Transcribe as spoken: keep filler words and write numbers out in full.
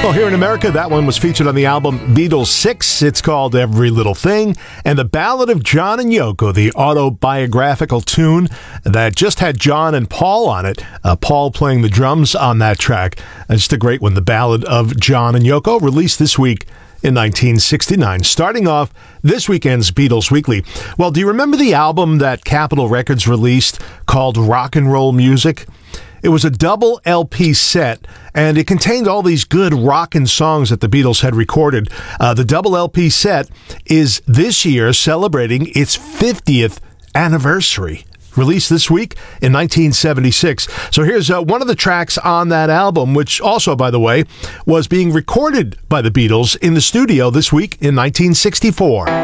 Well, here in America, that one was featured on the album Beatles six. It's called Every Little Thing. And The Ballad of John and Yoko, the autobiographical tune that just had John and Paul on it. Uh, Paul playing the drums on that track. And just a great one, The Ballad of John and Yoko, released this week in nineteen sixty-nine. Starting off this weekend's Beatles Weekly. Well, do you remember the album that Capitol Records released called Rock and Roll Music? It was a double L P set, and it contained all these good rockin' songs that the Beatles had recorded. Uh, the double L P set is this year celebrating its fiftieth anniversary. Released this week in nineteen seventy-six. So here's uh, one of the tracks on that album, which also, by the way, was being recorded by the Beatles in the studio this week in nineteen sixty-four.